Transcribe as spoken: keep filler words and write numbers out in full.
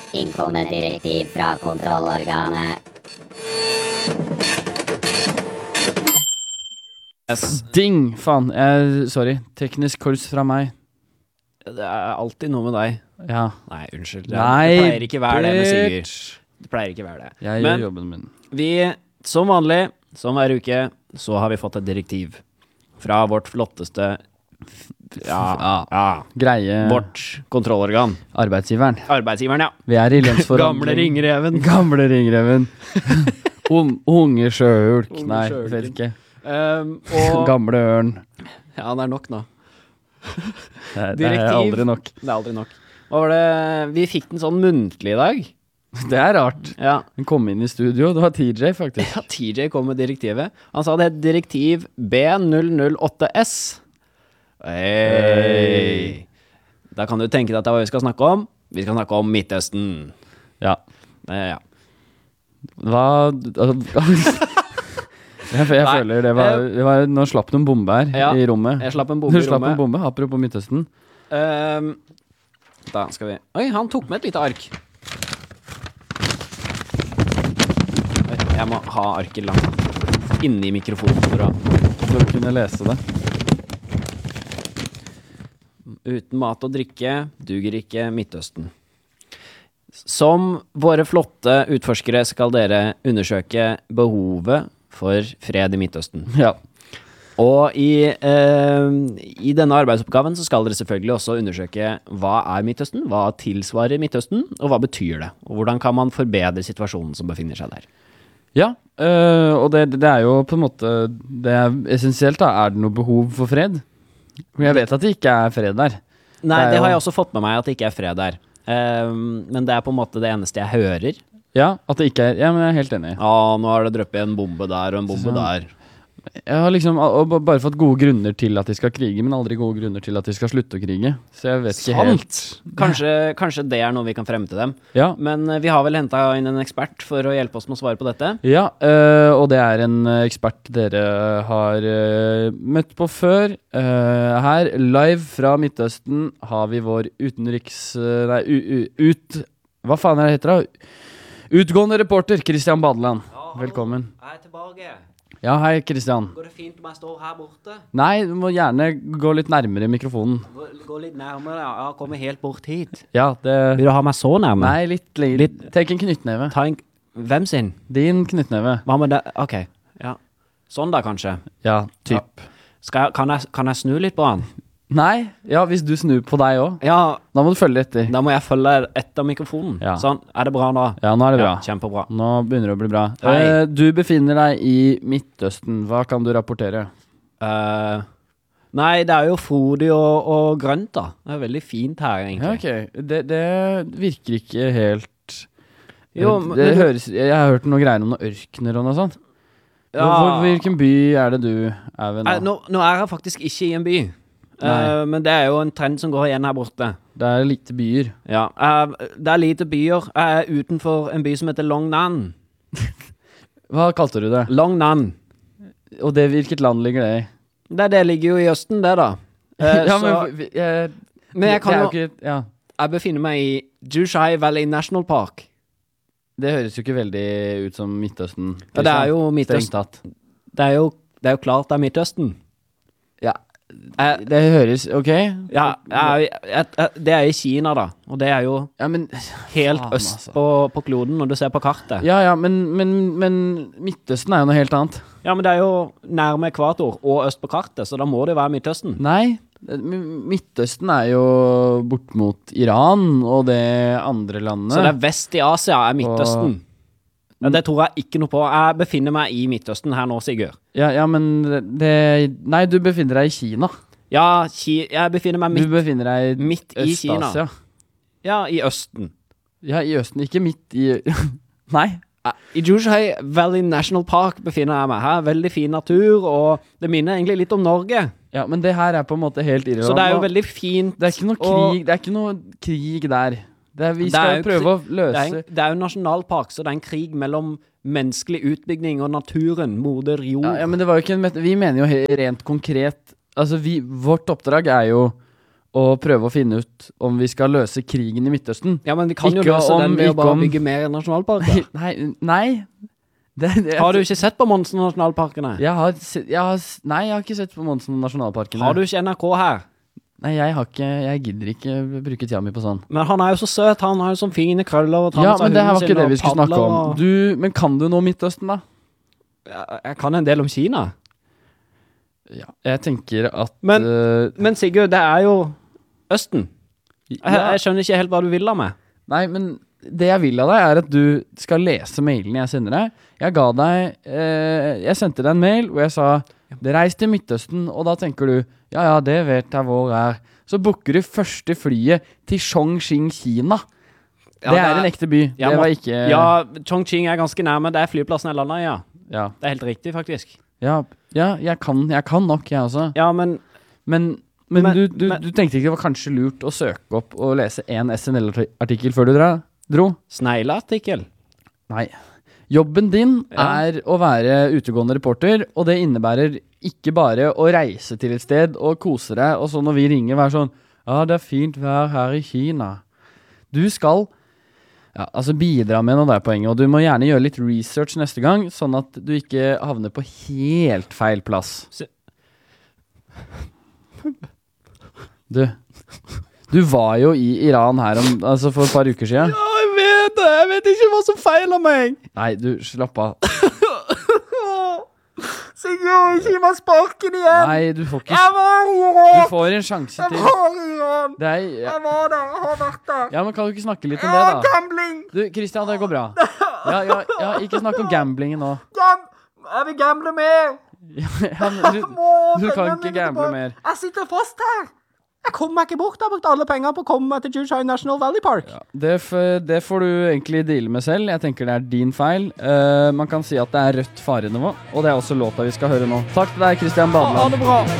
Innkommet direktiv fra kontrollorganet. Yes. Ding! Faen, jeg, sorry. Teknisk kurs fra meg. Det er alltid noe med deg. Ja. Nei, unnskyld. Det, Nei, det pleier ikke være det med Sigurd. bitch. Det pleier ikke være det. Jeg Men gjør jobben min. vi, som vanlig, som hver uke, så har vi fått et direktiv fra vårt flotteste ja, Ja. ja, Greie vårt kontrollorgan. arbeidsgiveren. Arbeidsgiveren, ja. Vi er i lønnsforhandling. Gamle ringreven. Gamle ringreven. Un, unge sjøulk. Unge Nei, sjøulken. vet ikke. Um, og Gamle ørn. ja, det er nok nå. Det, er- det er Direktiv. aldri nok. Det er aldri nok. Hva var det? Vi fikk den sånn muntlig i dag. Det er rart. Ja. Den kom inn i studio. Det var T J, faktisk. Ja, T J kom med direktivet. Han sa det het direktiv B null null åtte S. Hei. Da kan du tenke deg at det er hva vi skal snakke om. Vi skal snakke om Midtøsten. Ja. Eh, ja. Hva altså, Jeg, jeg Nei, føler det var, det var Nå slapp du en bombe her Ja, i rommet. Jeg slapp en Du bombe i slapp en rommet. bombe, apropos Midtøsten. Um, da skal vi Oi, han tok med et lite ark. Oi, jeg må ha arket langt inni mikrofonen for å For å kunne lese det. Uten mat og drikke duger ikke Midtøsten. Som våre flotte utforskere skal dere undersøke behovet for fred i Midtøsten. Ja. Og i, eh, i denne arbeidsoppgaven så skal dere selvfølgelig også undersøke hva er Midtøsten, hva tilsvarer Midtøsten, og hva betyr det, og hvordan kan man forbedre situasjonen som befinner seg der. Ja, øh, og det, det er jo på en måte Det er essensielt da. Er det noe behov for fred? Men jeg vet at det ikke er fred der. Nei, Det er det har jo- jeg også fått med meg at det ikke er fred der. Eh, men det er på en måte det eneste jeg hører. Ja, at det ikke er Ja, men jeg er helt enig. Ja, nå har det drøppet en bombe der og en bombe Så- der. Jeg har liksom og b- bare fått gode grunner til at de skal krige, men aldri gode grunner til at de skal slutte å krige. Så jeg vet ikke helt. Sant! Kanskje, kanskje det er noe vi kan fremme til dem. Ja, Men eh, vi har vel hentet inn en ekspert for å hjelpe oss med å svare på dette. ja øh, og det er en øh, ekspert dere har øh, møtt på før. Øh, her, live fra Midtøsten, har vi vår utenriks... øh, nei, u, u, ut... Hva faen er det heter da? Utgående reporter, Christian Badeland. Velkommen. Jeg er tilbake. Ja, hei Christian. Går det fint om jeg står her borte? Nei, du må gjerne gå litt nærmere mikrofonen. Gå, gå litt nærmere, ja. Jeg kommer helt bort hit. Ja, det... Vil du ha meg så nærme? Nei, litt lenger. Litt. Tenk en knyttneve. Ta en... Hvem sin? Din knyttneve. Hva med det? Ok, ja. Sånn da, kanskje. Ja, typ. Skal jeg, kan, jeg, kan jeg snu litt på han? Nei, ja, hvis du snur på deg også. Ja, Da må du følge etter. da må jeg følge etter mikrofonen. Ja. Sånn, er det bra nå? Ja, nå er det bra. Ja, kjempebra. Nå begynner det å bli bra. Hei. Eh, du befinner deg i Midtøsten. Hva kan du rapportere? Eh, nei, det er jo frodig og, og grønt da. Det er veldig fint her, Ja, egentlig. ok. Det, det virker ikke helt... Jo, men- det men- høres... Jeg har hørt noen greier om noen ørkner og noe sånt. Ja. Hvor, hvilken by er det du er ved nå? Eh, nå, nå er jeg faktisk ikke i en by. Eh, Nei. men det er jo en trend som går igjen her borte. Det er lite byer. Ja, eh, det er lite byer. Jeg er utenfor en by som heter Long Nan. Hva kalte du det? Long Nan. Og det, hvilket land ligger det i? Det, det ligger jo i østen, det da. Eh, ja, så, men, vi- jeg, men jeg det kan er jo, jo ikke, ja. jeg befinner meg i Jushai Valley National Park. Det høres jo ikke veldig ut som Midtøsten. Ja, det er jo Strengt Midtøsten. tatt. Det er jo, det er jo klart det er Midtøsten. Ja, Eh, det høres, ok? ja, jeg, jeg, jeg, det er i Kina da, og det er jo Ja, men... helt Faen, øst altså. på, på kloden når du ser på kartet. Ja, ja, men, men, men Midtøsten er jo noe helt annet. Ja, men det er jo nærme ekvator og øst på kartet, så da må det jo være Midtøsten. Nei, M- Midtøsten er jo bort mot Iran og det andre landet. Så det er vest i Asia er Midtøsten. Ja, det tror jeg ikke noe på. Jeg befinner meg i Midtøsten her nå, Sigurd. Ja, ja, men det... Nei, du befinner deg i Kina. Ja, Ki jeg befinner meg Du midt, befinner deg i midt i Kina. Øst-Asia. Ja, i østen. Ja, i Østen, ikke midt i... Nei. I Jushai Valley National Park befinner jeg meg her. Veldig fin natur, og det minner egentlig litt om Norge. Ja, men det her er på en måte helt irrelevant. Så det er jo nå. veldig fint. Det er ikke noe og- krig, det er ikke noe krig der. Det er, vi Det skal er jo prøve kri- å Det er, løse... en, det er jo nasjonalpark, så det er en krig mellom menneskelig utbygging og naturen, moder jord. Ja, ja, men det var jo ikke en met- Vi mener jo he- rent konkret. Altså, vi, vårt oppdrag er jo og prøve å finne ut om vi skal løse krigen i Midtøsten. Ja, men vi kan jo Ikke løse om- den ved å ikke bare om- bygge mer nasjonalparker. Nei, nei. Det, det, Har du ikke sett på Monsen nasjonalparkene? jeg har, se- jeg har, s- Nei, jeg har ikke sett på Monsen nasjonalparkene. Har du ikke N R K her? Nei, jeg har ikke, jeg gidder ikke bruke tida mi på sånn. Men han er jo så søt, han har jo sånn fine krøller og tar Ja, med seg men det her var hunden ikke sin det og vi skulle snakke padler om. og- Du, men kan du noe om Midtøsten da? Jeg- Jeg kan en del om Kina. Ja. Jeg tenker at Men- øh, Men Sigurd, det er jo Østen. Jeg, ja, jeg skjønner ikke helt hva du vil av meg. Nei, men det jeg vil av deg er at du skal lese mailen jeg sender deg. Jeg ga deg eh, Jeg sendte deg en mail hvor jeg sa det reis til Midtøsten, og da tenker du ja, ja, det vet jeg hvor er. Så booker du første flyet til Chongqing, Kina. Ja, det er en ekte by. Ja, det var må- ikke Ja, Chongqing er ganske nærme. Det er flyplassen jeg lander i, ja. ja. Det er helt riktig, faktisk. Ja, ja jeg, kan, jeg kan nok, jeg også. Ja, men Men, men, Men- du, du, men- du tenkte ikke det var kanskje lurt å søke opp og lese en S N L-artikkel før du dra, dro? snegleartikkel? Nei. Jobben din Ja. er å være utegående reporter, og det innebærer ikke bare å reise til et sted og kose deg, og så når vi ringer være sånn, ja, det er fint vær her i Kina. Du skal ja, altså bidra med noe der poenget, og du må gjerne gjøre litt research neste gang, sånn at du ikke havner på helt feil plass. Se- Du, du var jo i Iran her om, altså for et par uker siden. Ja, jeg vet det! Jeg vet ikke hva som feiler meg! Nei, du, slapp av. Sigurd, gi meg sparken igjen! Nei, du får ikke, var i du Iran! får en sjanse til. var i Iran! Det er, ja. var der, jeg har vært der. Ja, men kan du ikke snakke litt om det da? Gambling! Du, Kristian, det går bra. Ja, ja, ja, ikke snakk om gamblingen nå. Gam jeg vil gamble mer! Ja, men du, du kan ikke gamble mer. Jeg sitter fast her! Jeg kommer meg ikke bort. Jeg har brukt alle penger på å komme meg til Juchai National Valley Park. Ja, det, f- det får du egentlig deale med selv. Jeg tenker det er din feil. Eh, man kan si at det er rødt farenivå, og det er også låta vi skal høre nå. Takk til deg, Kristian Badeland. Ha det bra!